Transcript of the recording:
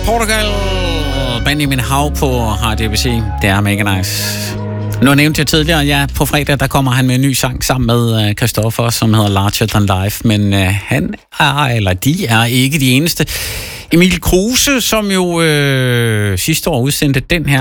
Portugal, Benjamin Hav på Radio ABC. Det er mega nice. Nu nævnte jeg tidligere, ja, på fredag, der kommer han med en ny sang sammen med Christoffer, som hedder Larger Than Life. Men han er, eller de er ikke de eneste. Emil Kruse, som jo sidste år udsendte den her